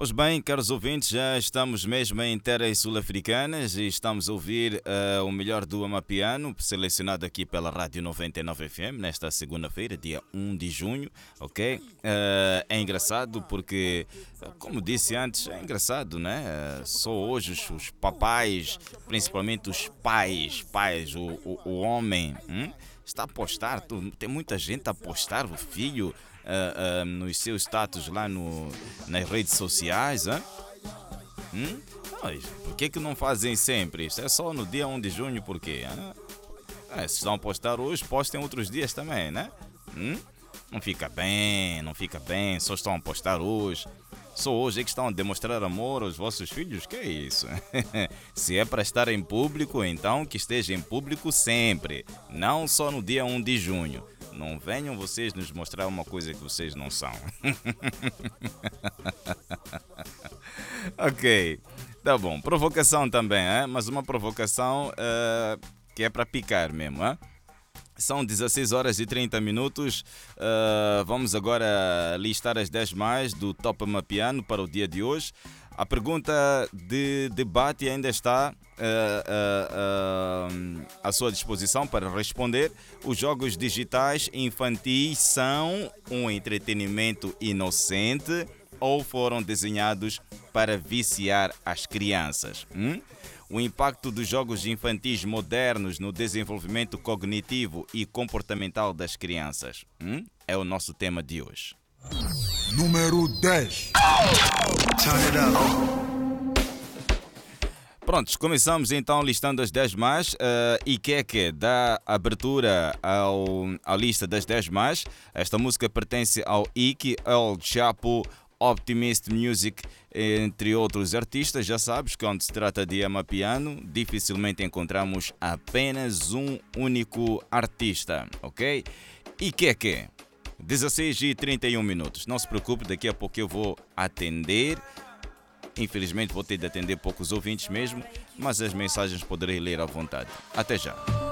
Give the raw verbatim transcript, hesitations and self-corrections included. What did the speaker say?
Pois bem, caros ouvintes, já estamos mesmo em terras sul-africanas e estamos a ouvir uh, o melhor do Amapiano, selecionado aqui pela Rádio noventa e nove F M, nesta segunda-feira, dia um de junho, ok? Uh, é engraçado porque, como disse antes, é engraçado, né? Uh, só hoje os, os papais, principalmente os pais, pais, o, o, o homem, hum? está a postar, tem muita gente a postar o filho uh, uh, nos seus status lá no, nas redes sociais. Hein? Hum? Mas por que que não fazem sempre? Isso é só no dia um de junho, por quê? É, se estão a postar hoje, postem outros dias também, né? Hum? Não fica bem, não fica bem, só estão a postar hoje. Só hoje é que estão a demonstrar amor aos vossos filhos? Que é isso? Se é para estar em público, então que esteja em público sempre, não só no dia um de junho. Não venham vocês nos mostrar uma coisa que vocês não são. Ok, tá bom. Provocação também, hein? Mas uma provocação uh, que é para picar mesmo, hein? São dezesseis horas e trinta minutos. Uh, vamos agora listar as dez mais do Top Amapiano para o dia de hoje. A pergunta de debate ainda está uh, uh, uh, à sua disposição para responder. Os jogos digitais infantis são um entretenimento inocente ou foram desenhados para viciar as crianças? Hum? O impacto dos jogos infantis modernos no desenvolvimento cognitivo e comportamental das crianças. Hum? É o nosso tema de hoje. Número dez. Turn it up. Prontos, começamos então listando as dez mais. Uh, e que é que dá abertura ao, à lista das dez mais. Esta música pertence ao Ike, El Chapo, Optimist Music, entre outros artistas. Já sabes que quando se trata de Amapiano, dificilmente encontramos apenas um único artista, ok? E que é que? dezesseis e trinta e um minutos. Não se preocupe, daqui a pouco eu vou atender. Infelizmente vou ter de atender poucos ouvintes mesmo, mas as mensagens poderei ler à vontade. Até já.